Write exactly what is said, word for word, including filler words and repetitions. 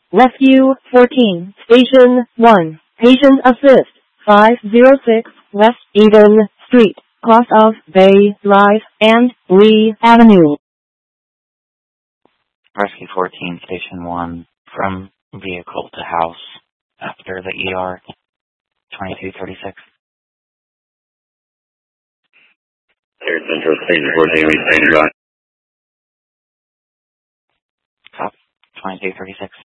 Rescue fourteen, Station one. Patient Assist, five oh six West Eden Street, cross of Bay Drive and Lee Avenue. Rescue fourteen, Station one, from vehicle to house, after the E R, twenty-two thirty-six. Air Central Station fourteen, we stand by. Cop, twenty-two thirty-six.